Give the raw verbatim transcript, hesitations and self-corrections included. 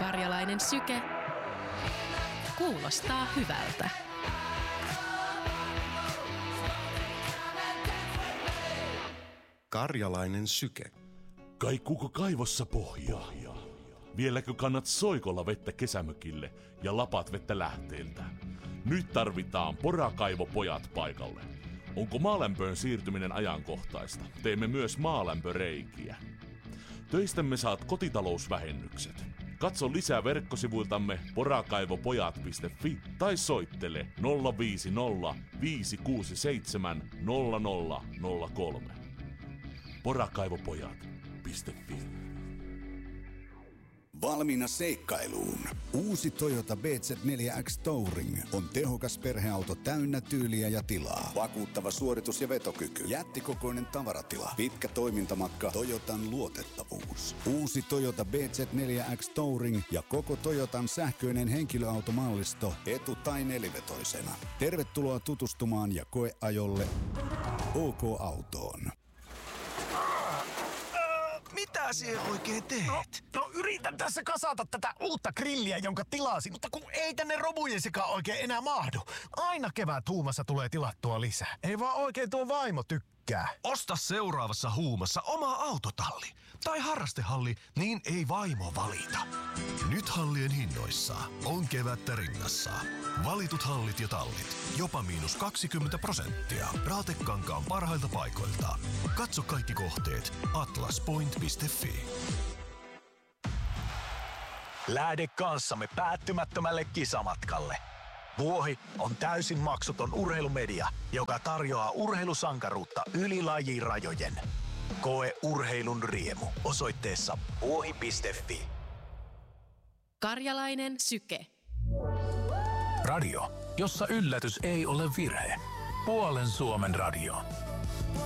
Karjalainen syke kuulostaa hyvältä. Karjalainen syke. Kaikkuuko kaivossa pohjaa? Vieläkö kannat soikolla vettä kesämökille ja lapat vettä lähteeltä? Nyt tarvitaan porakaivopojat paikalle. Onko maalämpöön siirtyminen ajankohtaista? Teemme myös maalämpöreikiä. Töistämme saat kotitalousvähennykset. Katso lisää verkkosivuiltamme porakaivopojat piste fi tai soittele nolla viisi nolla viisi kuusi seitsemän nolla nolla nolla kolme. porakaivopojat piste fi. Valmiina seikkailuun. Uusi Toyota B Z neljä X Touring on tehokas perheauto täynnä tyyliä ja tilaa. Vakuuttava suoritus ja vetokyky. Jättikokoinen tavaratila. Pitkä toimintamatka. Toyotan luotettavuus. Uusi Toyota B Z neljä X Touring ja koko Toyotan sähköinen henkilöautomallisto etu- tai nelivetoisena. Tervetuloa tutustumaan ja koeajolle O K-autoon. Mitä siellä oikein teet? No, no yritän tässä kasata tätä uutta grilliä, jonka tilasin, mutta kun ei tänne romujen sekaan oikein enää mahdu. Aina kevät huumassa tulee tilattua lisää. Ei vaan oikein tuo vaimo tykkää. Osta seuraavassa huumassa oma autotalli tai harrastehalli, niin ei vaimo valita. Nyt hallien hinnoissa on kevättä rinnassa. Valitut hallit ja tallit. Jopa miinus kaksikymmentä prosenttia. Raatekankaan parhailta paikoilta. Katso kaikki kohteet atlaspoint piste fi. Lähde kanssamme päättymättömälle kisamatkalle. Vuohi on täysin maksuton urheilumedia, joka tarjoaa urheilusankaruutta yli lajirajojen. Koe urheilun riemu osoitteessa vuohi piste fi. Karjalainen syke. Radio, jossa yllätys ei ole virhe. Puolen Suomen radio.